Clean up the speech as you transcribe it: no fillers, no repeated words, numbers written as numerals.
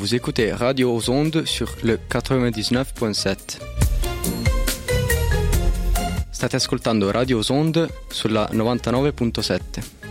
vous écoutez Radio aux Ondes sur le 99.7. State ascoltando Radio aux Ondes sulla 99.7.